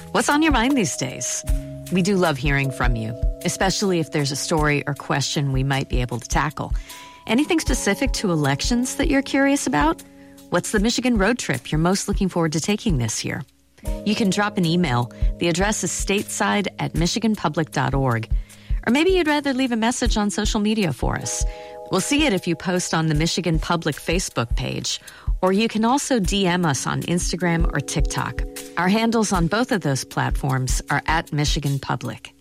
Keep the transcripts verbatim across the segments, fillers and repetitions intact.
What's on your mind these days? We do love hearing from you, especially if there's a story or question we might be able to tackle. Anything specific to elections that you're curious about? What's the Michigan road trip you're most looking forward to taking this year? You can drop an email. The address is stateside at michigan public dot org. Or maybe you'd rather leave a message on social media for us. We'll see it if you post on the Michigan Public Facebook page, or you can also D M us on Instagram or TikTok. Our handles on both of those platforms are at Michigan Public.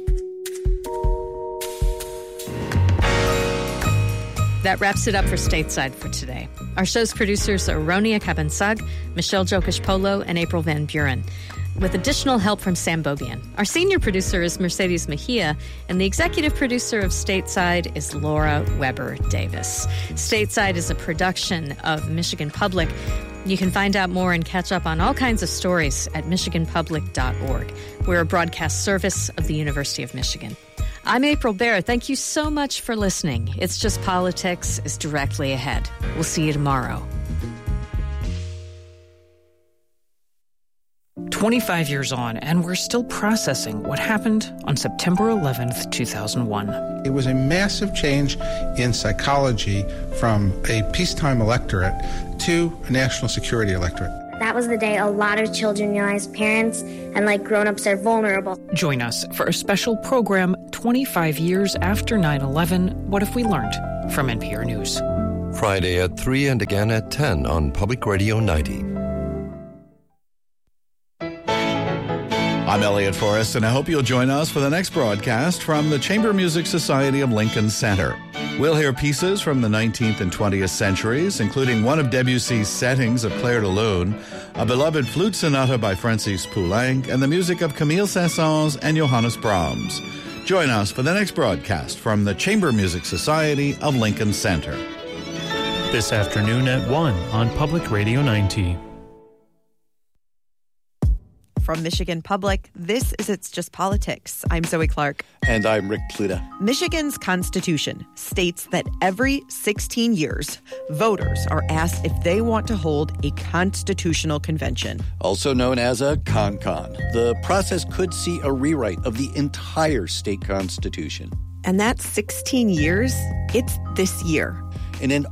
That wraps it up for Stateside for today. Our show's producers are Ronia Cabansag, Michelle Jokish-Polo, and April Van Buren, with additional help from Sam Bobian. Our senior producer is Mercedes Mejia, and the executive producer of Stateside is Laura Weber Davis. Stateside is a production of Michigan Public. You can find out more and catch up on all kinds of stories at michigan public dot org. We're a broadcast service of the University of Michigan. I'm April Baer. Thank you so much for listening. It's Just Politics is directly ahead. We'll see you tomorrow. twenty-five years on, and we're still processing what happened on September eleventh, two thousand one. It was a massive change in psychology from a peacetime electorate to a national security electorate. That was the day a lot of children realized parents and like grown-ups are vulnerable. Join us for a special program twenty-five years after nine eleven, What If We Learned? From N P R News. Friday at three and again at ten on Public Radio ninety. I'm Elliot Forrest, and I hope you'll join us for the next broadcast from the Chamber Music Society of Lincoln Center. We'll hear pieces from the nineteenth and twentieth centuries, including one of Debussy's settings of Clair de Lune, a beloved flute sonata by Francis Poulenc, and the music of Camille Saint-Saëns and Johannes Brahms. Join us for the next broadcast from the Chamber Music Society of Lincoln Center. This afternoon at one on Public Radio ninety. From Michigan Public, this is It's Just Politics. I'm Zoe Clark. And I'm Rick Pluta. Michigan's Constitution states that every sixteen years, voters are asked if they want to hold a constitutional convention. Also known as a con-con. The process could see a rewrite of the entire state constitution. And that's sixteen years. It's this year. In an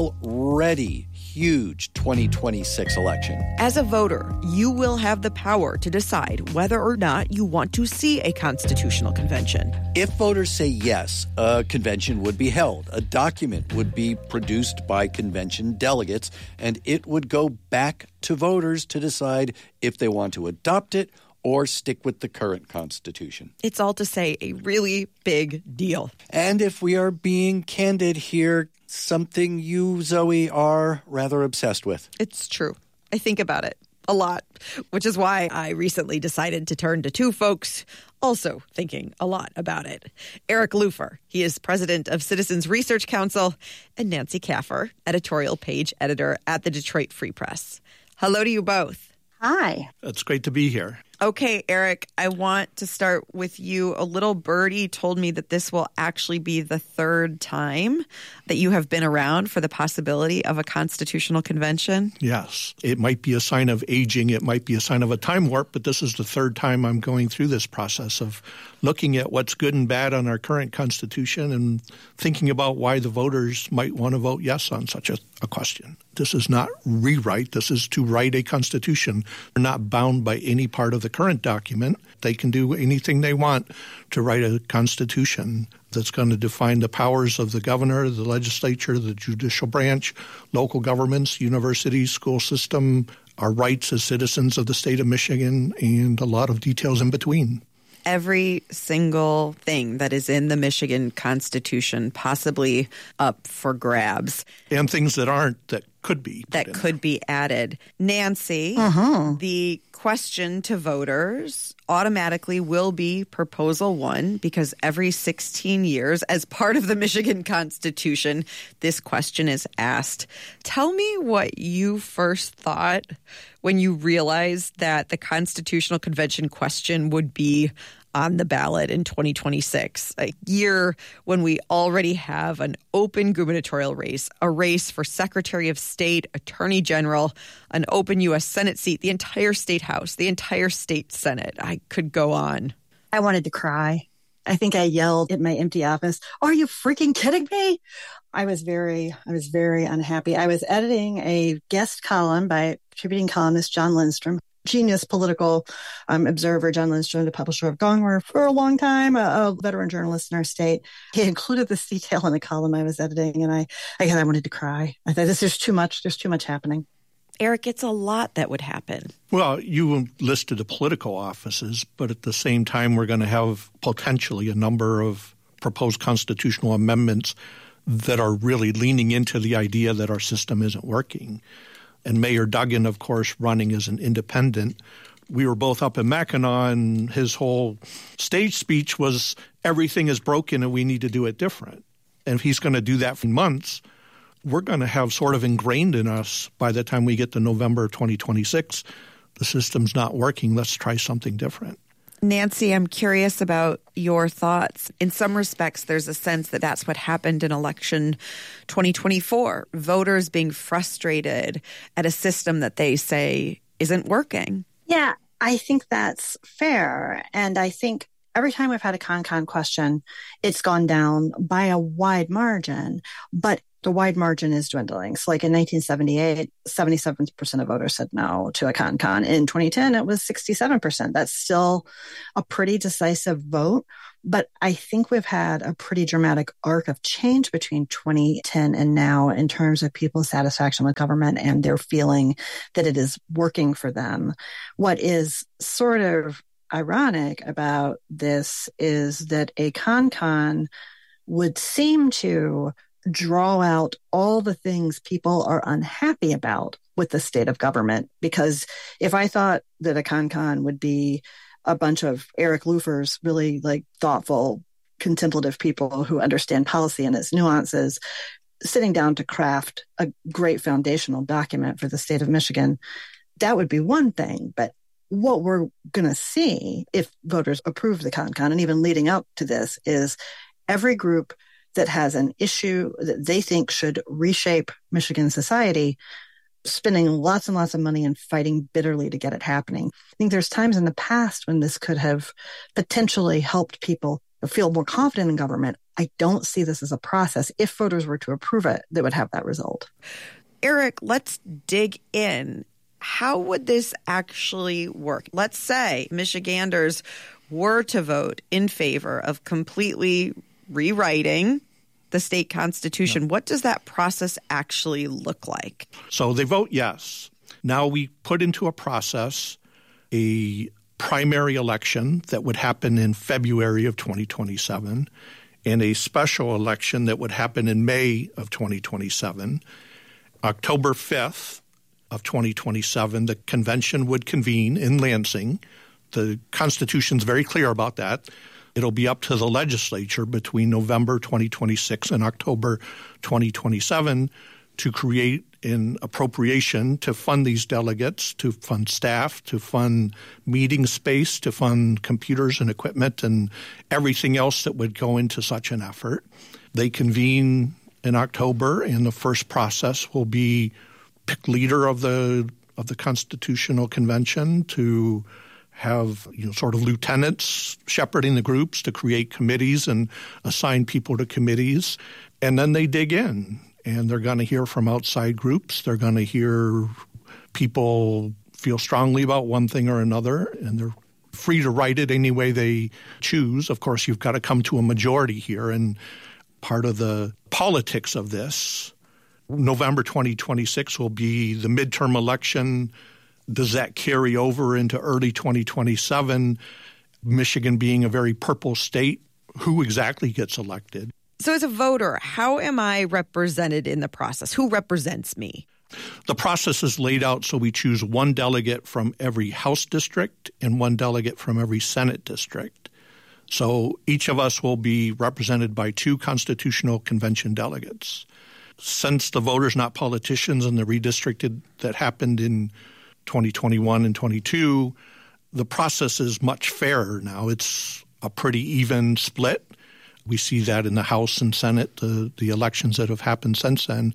already huge twenty twenty-six election. As a voter, you will have the power to decide whether or not you want to see a constitutional convention. If voters say yes, a convention would be held. A document would be produced by convention delegates, and it would go back to voters to decide if they want to adopt it or stick with the current Constitution. It's all to say a really big deal. And if we are being candid here, something you, Zoe, are rather obsessed with. It's true. I think about it a lot, which is why I recently decided to turn to two folks also thinking a lot about it. Eric Lupher, he is president of Citizens Research Council, and Nancy Kaffer, editorial page editor at the Detroit Free Press. Hello to you both. Hi. It's great to be here. Okay, Eric, I want to start with you. A little birdie told me that this will actually be the third time that you have been around for the possibility of a constitutional convention. Yes. It might be a sign of aging. It might be a sign of a time warp, but this is the third time I'm going through this process of looking at what's good and bad on our current Constitution and thinking about why the voters might want to vote yes on such a, a question. This is not rewrite. This is to write a Constitution. They're not bound by any part of the current document. They can do anything they want to write a Constitution that's going to define the powers of the governor, the legislature, the judicial branch, local governments, universities, school system, our rights as citizens of the state of Michigan, and a lot of details in between. Every single thing that is in the Michigan Constitution possibly up for grabs. And things that aren't that could be. That could be added. Nancy, uh-huh. the question to voters automatically will be Proposal one, because every sixteen years, as part of the Michigan Constitution, this question is asked. Tell me what you first thought when you realized that the Constitutional Convention question would be on the ballot in twenty twenty-six, a year when we already have an open gubernatorial race, a race for Secretary of State, Attorney General, an open U S Senate seat, the entire state house, the entire state Senate. I could go on. I wanted to cry. I think I yelled at my empty office, "Are you freaking kidding me?" I was very, I was very unhappy. I was editing a guest column by contributing columnist John Lindstrom, genius political um, observer John Lindstrom, the publisher of Gongwer for a long time, a, a veteran journalist in our state. He included this detail in the column I was editing, and I, I, I wanted to cry. I thought, this is too much. There's too much happening. Eric, it's a lot that would happen. Well, you listed the political offices, but at the same time, we're going to have potentially a number of proposed constitutional amendments that are really leaning into the idea that our system isn't working. And Mayor Duggan, of course, running as an independent. We were both up in Mackinac, and his whole stage speech was everything is broken and we need to do it different. And if he's going to do that for months, we're going to have sort of ingrained in us by the time we get to November twenty twenty-six, the system's not working. Let's try something different. Nancy, I'm curious about your thoughts. In some respects, there's a sense that that's what happened in election twenty twenty-four, voters being frustrated at a system that they say isn't working. Yeah, I think that's fair. And I think every time we've had a con-con question, it's gone down by a wide margin. But the wide margin is dwindling. So like in nineteen seventy-eight, seventy-seven percent of voters said no to a con-con. In twenty ten, it was sixty-seven percent. That's still a pretty decisive vote. But I think we've had a pretty dramatic arc of change between twenty ten and now in terms of people's satisfaction with government and their feeling that it is working for them. What is sort of ironic about this is that a con-con would seem to draw out all the things people are unhappy about with the state of government. Because if I thought that a con-con would be a bunch of Eric Lufers, really like thoughtful, contemplative people who understand policy and its nuances, sitting down to craft a great foundational document for the state of Michigan, that would be one thing. But what we're going to see if voters approve the con-con, and even leading up to this, is every group that has an issue that they think should reshape Michigan society, spending lots and lots of money and fighting bitterly to get it happening. I think there's times in the past when this could have potentially helped people feel more confident in government. I don't see this as a process, if voters were to approve it, that would have that result. Eric, let's dig in. How would this actually work? Let's say Michiganders were to vote in favor of completely rewriting the state constitution. Yep. What does that process actually look like? So they vote yes. Now we put into a process a primary election that would happen in February of twenty twenty-seven and a special election that would happen in May of twenty twenty-seven. October fifth of twenty twenty-seven, the convention would convene in Lansing. The Constitution's very clear about that. It'll be up to the legislature between November twenty twenty-six and October twenty twenty-seven to create an appropriation to fund these delegates, to fund staff, to fund meeting space, to fund computers and equipment and everything else that would go into such an effort. They convene in October, and the first process will be pick leader of the of the Constitutional Convention, to have, you know, sort of lieutenants shepherding the groups, to create committees and assign people to committees. And then they dig in, and they're going to hear from outside groups. They're going to hear people feel strongly about one thing or another, and they're free to write it any way they choose. Of course, you've got to come to a majority here, and part of the politics of this, November twenty twenty-six will be the midterm election. Does that carry over into early twenty twenty-seven? Michigan being a very purple state, who exactly gets elected? So as a voter, how am I represented in the process? Who represents me? The process is laid out so we choose one delegate from every House district and one delegate from every Senate district. So each of us will be represented by two Constitutional Convention delegates. Since the voters, not politicians, and the redistricted that happened in twenty twenty-one and twenty-two, the process is much fairer now. It's a pretty even split. We see that in the House and Senate, the, the elections that have happened since then.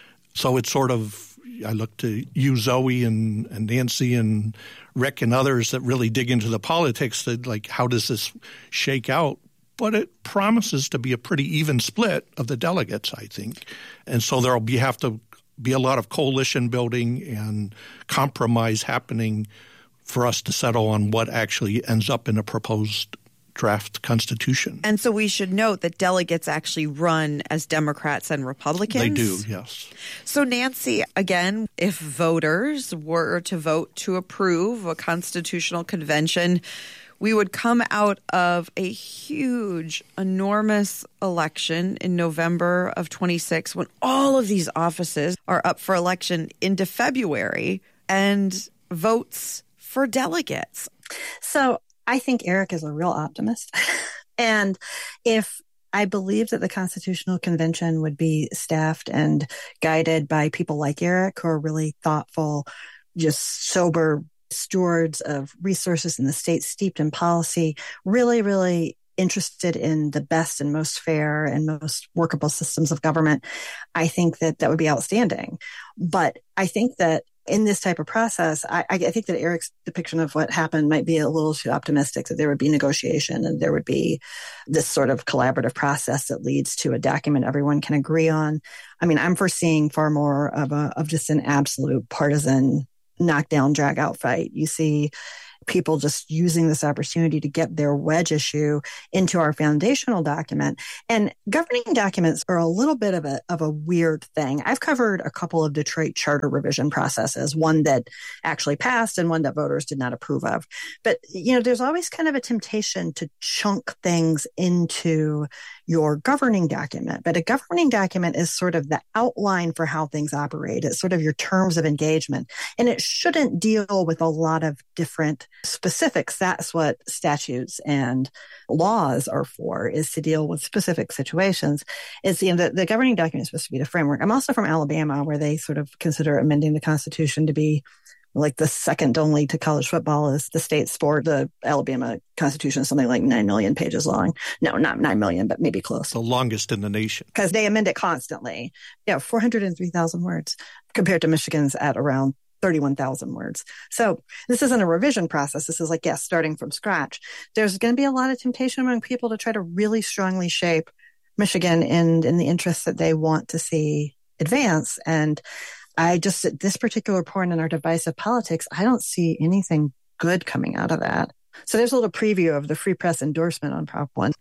So it's sort of, I look to you, Zoe, and, and Nancy and Rick and others that really dig into the politics, that like, how does this shake out? But it promises to be a pretty even split of the delegates, I think. And so there will be have to be a lot of coalition building and compromise happening for us to settle on what actually ends up in a proposed draft constitution. And so we should note that delegates actually run as Democrats and Republicans. They do, yes. So Nancy, again, if voters were to vote to approve a constitutional convention, we would come out of a huge, enormous election in November of twenty-six when all of these offices are up for election into February, and votes for delegates. So I think Eric is a real optimist. And if I believe that the Constitutional Convention would be staffed and guided by people like Eric, who are really thoughtful, just sober stewards of resources in the state, steeped in policy, really, really interested in the best and most fair and most workable systems of government, I think that that would be outstanding. But I think that in this type of process, I, I think that Eric's depiction of what happened might be a little too optimistic, that there would be negotiation and there would be this sort of collaborative process that leads to a document everyone can agree on. I mean, I'm foreseeing far more of a of just an absolute partisan knockdown, drag out fight. You see people just using this opportunity to get their wedge issue into our foundational document. And governing documents are a little bit of a of a weird thing. I've covered a couple of Detroit charter revision processes, one that actually passed and one that voters did not approve of. But, you know, there's always kind of a temptation to chunk things into your governing document. But a governing document is sort of the outline for how things operate. It's sort of your terms of engagement. And it shouldn't deal with a lot of different specifics. That's what statutes and laws are for, is to deal with specific situations. Is you know, the, the governing document is supposed to be the framework. I'm also from Alabama, where they sort of consider amending the Constitution to be like the second only to college football is the state sport. The Alabama Constitution is something like nine million pages long. No, not nine million, but maybe close. The longest in the nation. Because they amend it constantly. Yeah, four hundred three thousand words compared to Michigan's at around thirty-one thousand words. So this isn't a revision process. This is like, yes, starting from scratch. There's going to be a lot of temptation among people to try to really strongly shape Michigan in, in the interests that they want to see advance. And I just, at this particular point in our divisive politics, I don't see anything good coming out of that. So there's a little preview of the Free Press endorsement on Prop one.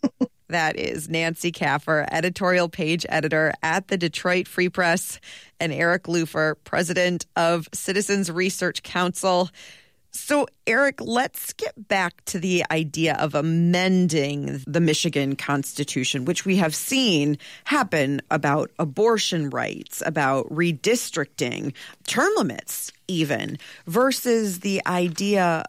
That is Nancy Kaffer, editorial page editor at the Detroit Free Press, and Eric Lufer, president of Citizens Research Council. So, Eric, let's get back to the idea of amending the Michigan Constitution, which we have seen happen about abortion rights, about redistricting, term limits even, versus the idea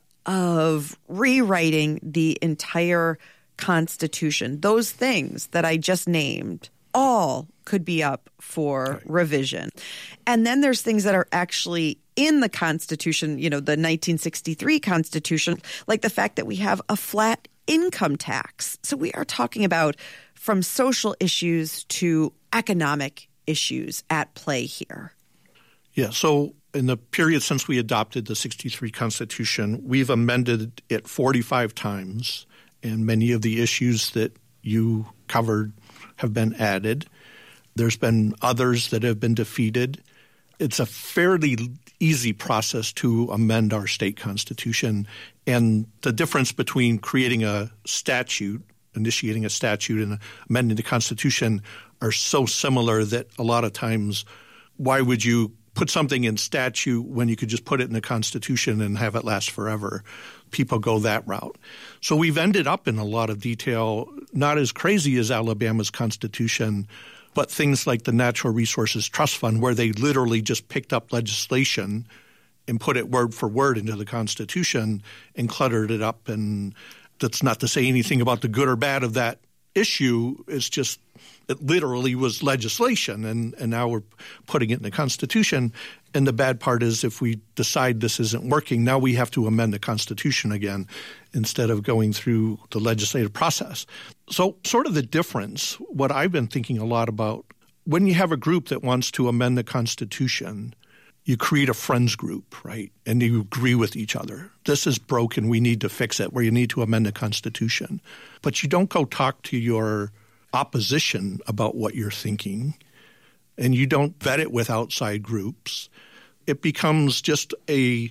of rewriting the entire Constitution. Those things that I just named all could be up for revision. And then there's things that are actually in the Constitution, you know, the nineteen sixty-three Constitution, like the fact that we have a flat income tax. So we are talking about from social issues to economic issues at play here. Yeah, so in the period since we adopted the sixty-three Constitution, we've amended it forty-five times, and many of the issues that you covered have been added. There's been others that have been defeated. It's a fairly easy process to amend our state constitution. And the difference between creating a statute, initiating a statute, and amending the Constitution are so similar that a lot of times, why would you put something in statute when you could just put it in the Constitution and have it last forever? People go that route. So we've ended up in a lot of detail, not as crazy as Alabama's Constitution, but things like the Natural Resources Trust Fund, where they literally just picked up legislation and put it word for word into the Constitution and cluttered it up. And that's not to say anything about the good or bad of that issue. It's just it literally was legislation, and, and now we're putting it in the Constitution. And the bad part is if we decide this isn't working, now we have to amend the Constitution again instead of going through the legislative process. So sort of the difference, what I've been thinking a lot about, when you have a group that wants to amend the Constitution, you create a friends group, right? And you agree with each other. This is broken. We need to fix it, where you need to amend the Constitution. But you don't go talk to your opposition about what you're thinking, and you don't vet it with outside groups. It becomes just a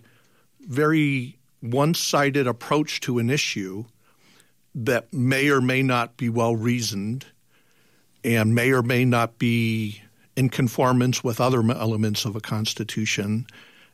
very one-sided approach to an issue that may or may not be well-reasoned and may or may not be in conformance with other elements of a constitution,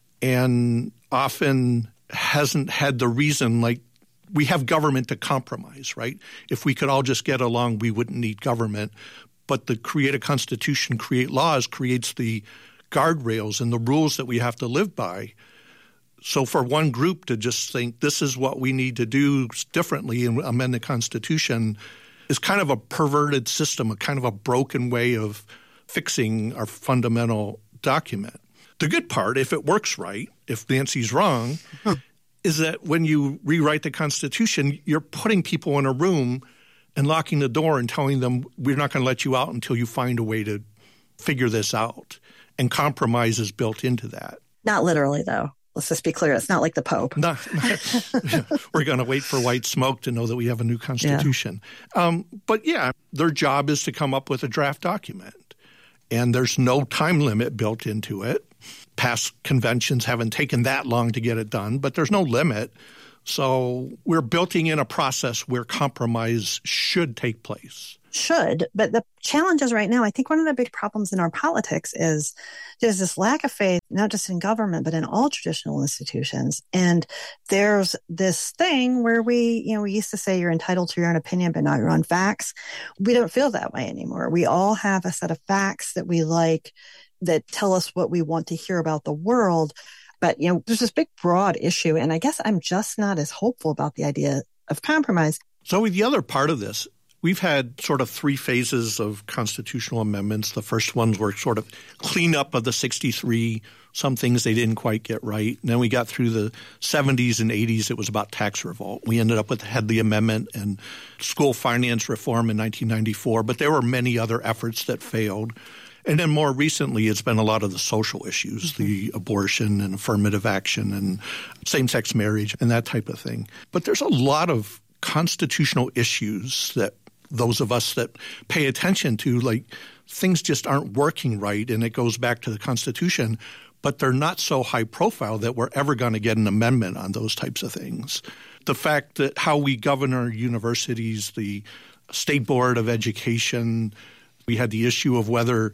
and often hasn't had the reason, like we have government to compromise, right? If we could all just get along, we wouldn't need government. But to create a constitution, create laws, creates the guardrails and the rules that we have to live by. So for one group to just think this is what we need to do differently and amend the Constitution is kind of a perverted system, a kind of a broken way of fixing our fundamental document. The good part, if it works right, if Nancy's wrong, huh. is that when you rewrite the Constitution, you're putting people in a room and locking the door and telling them we're not going to let you out until you find a way to figure this out. And compromise is built into that. Not literally, though. Let's just be clear. It's not like the Pope. No, we're going to wait for white smoke to know that we have a new Constitution. Yeah. Um, but, yeah, their job is to come up with a draft document. And there's no time limit built into it. Past conventions haven't taken that long to get it done, but there's no limit. So we're building in a process where compromise should take place. Should, but the challenge is right now, I think one of the big problems in our politics is there's this lack of faith, not just in government, but in all traditional institutions. And there's this thing where we, you know, we used to say you're entitled to your own opinion, but not your own facts. We don't feel that way anymore. We all have a set of facts that we like that tell us what we want to hear about the world. But, you know, there's this big, broad issue. And I guess I'm just not as hopeful about the idea of compromise. So the other part of this, we've had sort of three phases of constitutional amendments. The first ones were sort of cleanup of the sixty-three, some things they didn't quite get right. And then we got through the seventies and eighties. It was about tax revolt. We ended up with the Headley Amendment and school finance reform in nineteen ninety-four. But there were many other efforts that failed. And then more recently, it's been a lot of the social issues, mm-hmm. the abortion and affirmative action and same-sex marriage and that type of thing. But there's a lot of constitutional issues that those of us that pay attention to, like things just aren't working right, and it goes back to the Constitution, but they're not so high profile that we're ever going to get an amendment on those types of things. The fact that how we govern our universities, the State Board of Education, we had the issue of whether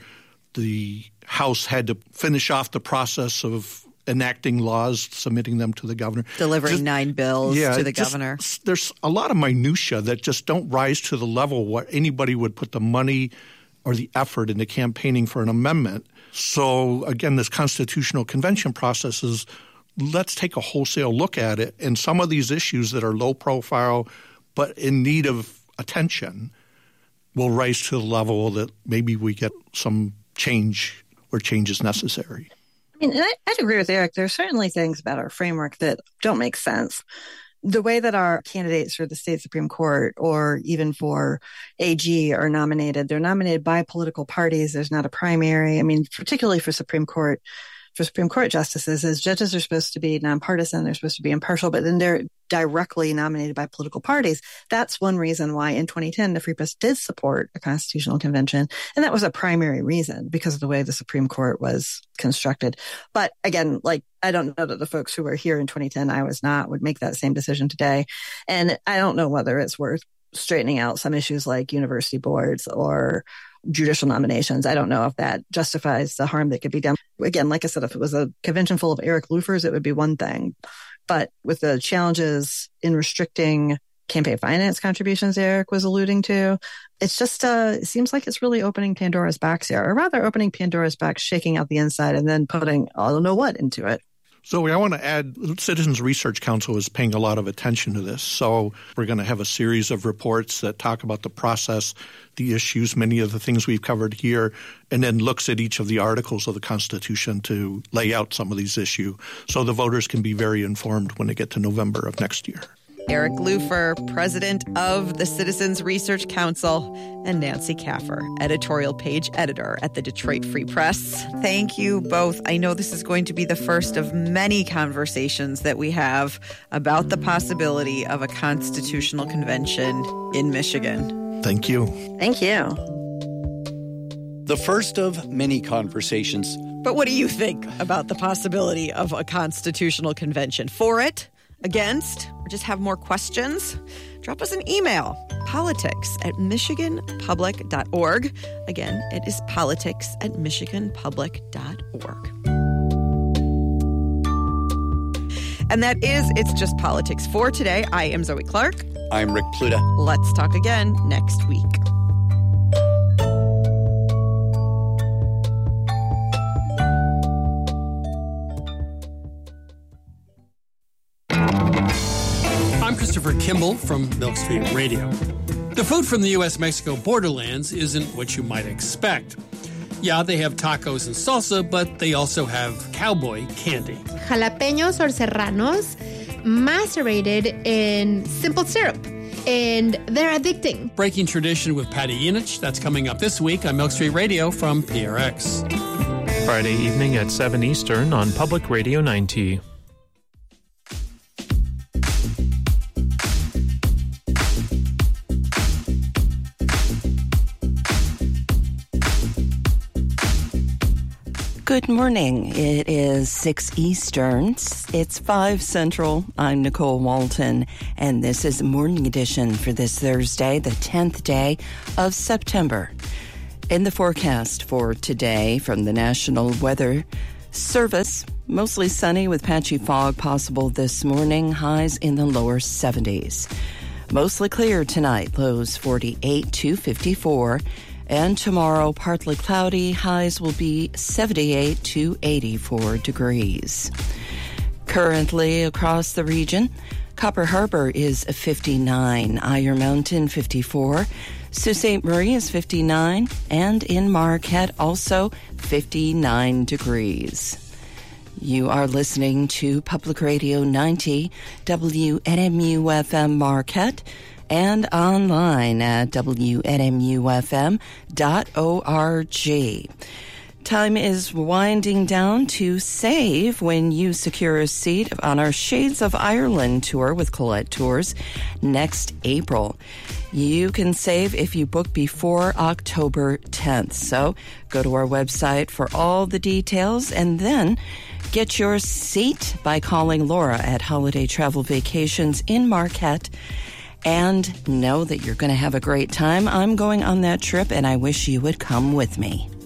the House had to finish off the process of enacting laws, submitting them to the governor. Delivering just, nine bills yeah, to the just, governor. There's a lot of minutia that just don't rise to the level where anybody would put the money or the effort into campaigning for an amendment. So, again, this constitutional convention process is let's take a wholesale look at it. And some of these issues that are low profile but in need of attention will rise to the level that maybe we get some change where change is necessary. I mean, and I, I'd agree with Eric. There are certainly things about our framework that don't make sense. The way that our candidates for the state Supreme Court or even for A G are nominated, they're nominated by political parties. There's not a primary. I mean, particularly for Supreme Court, for Supreme Court justices, as judges are supposed to be nonpartisan, they're supposed to be impartial, but then they're directly nominated by political parties. That's one reason why in twenty ten, the Free Press did support a constitutional convention. And that was a primary reason because of the way the Supreme Court was constructed. But again, like, I don't know that the folks who were here in twenty ten, I was not, would make that same decision today. And I don't know whether it's worth straightening out some issues like university boards or judicial nominations. I don't know if that justifies the harm that could be done. Again, like I said, if it was a convention full of Eric Lufers, it would be one thing. But with the challenges in restricting campaign finance contributions Eric was alluding to, it's just, uh, it seems like it's really opening Pandora's box here, or rather opening Pandora's box, shaking out the inside and then putting I don't know what into it. Zoe, I want to add, Citizens Research Council is paying a lot of attention to this. So we're going to have a series of reports that talk about the process, the issues, many of the things we've covered here, and then looks at each of the articles of the Constitution to lay out some of these issues so the voters can be very informed when they get to November of next year. Eric Lufer, president of the Citizens Research Council, and Nancy Kaffer, editorial page editor at the Detroit Free Press. Thank you both. I know this is going to be the first of many conversations that we have about the possibility of a constitutional convention in Michigan. Thank you. Thank you. The first of many conversations. But what do you think about the possibility of a constitutional convention? For it? Against? Or just have more questions? Drop us an email, politics at michigan public dot org. Again, it is politics at michigan public dot org. And that is It's Just Politics for today. I am Zoe Clark. I'm Rick Pluta. Let's talk again next week. I'm Christopher Kimball from Milk Street Radio. The food from the U S Mexico borderlands isn't what you might expect. Yeah, they have tacos and salsa, but they also have cowboy candy. Jalapenos or serranos macerated in simple syrup, and they're addicting. Breaking tradition with Patty Yinich. That's coming up this week on Milk Street Radio from P R X. Friday evening at seven Eastern on Public Radio ninety. Good morning. It is six Eastern. It's five Central. I'm Nicole Walton, and this is the Morning Edition for this Thursday, the tenth day of September. In the forecast for today from the National Weather Service, mostly sunny with patchy fog possible this morning, highs in the lower seventies. Mostly clear tonight, lows forty-eight to fifty-four. And tomorrow, partly cloudy, highs will be seventy-eight to eighty-four degrees. Currently across the region, Copper Harbor is fifty-nine, Iron Mountain fifty-four, Sault Ste. Marie is fifty-nine, and in Marquette also fifty-nine degrees. You are listening to Public Radio ninety, W N M U F M Marquette, and online at W N M U F M dot org. Time is winding down to save when you secure a seat on our Shades of Ireland tour with Colette Tours next April. You can save if you book before October tenth. So go to our website for all the details and then get your seat by calling Laura at Holiday Travel Vacations in Marquette. And know that you're going to have a great time. I'm going on that trip, and I wish you would come with me.